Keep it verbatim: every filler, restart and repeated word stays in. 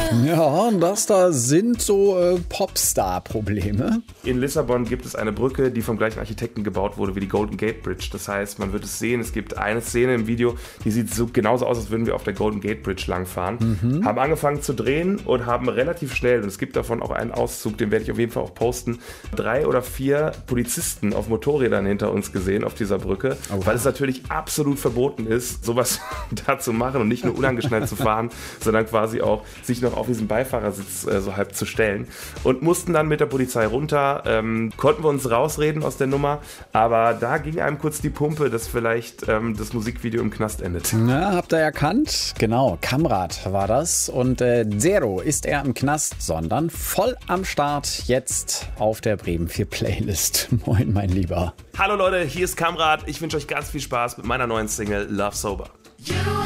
Ja, und das da sind so äh, Popstar-Probleme. In Lissabon gibt es eine Brücke, die vom gleichen Architekten gebaut wurde wie die Golden Gate Bridge. Das heißt, man wird es sehen, es gibt eine Szene im Video, die sieht so genauso aus, als würden wir auf der Golden Gate Bridge langfahren. Mhm. Haben angefangen zu drehen und haben relativ schnell, und es gibt davon auch einen Auszug, den werde ich auf jeden Fall auch posten, drei oder vier Polizisten auf Motorrädern hinter uns gesehen auf dieser Brücke, oh. weil es natürlich absolut verboten ist, sowas da zu machen und nicht nur unangeschnallt zu fahren, sondern quasi auch sich noch auf diesen Beifahrersitz äh, so halb zu stellen. Und mussten dann mit der Polizei runter, ähm, konnten wir uns rausreden aus der Nummer, aber da ging einem kurz die Pumpe, dass vielleicht ähm, das Musikvideo im Knast endet. Na, habt ihr erkannt? Genau, Kamrat war das. Und äh, Zero ist er im Knast, sondern voll am Start jetzt auf der Bremen vier Playlist. Moin, mein Lieber. Hallo Leute, hier ist Kamrat. Ich wünsche euch ganz viel Spaß mit meiner neuen Single Love Sober. You